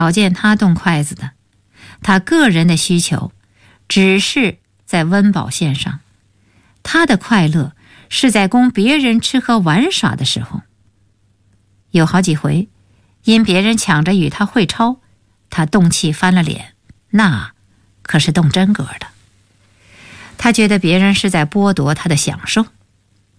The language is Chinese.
少见他动筷子的。他个人的需求只是在温饱线上，他的快乐是在供别人吃喝玩耍的时候。有好几回，因别人抢着与他会钞，他动气翻了脸，那可是动真格的。他觉得别人是在剥夺他的享受。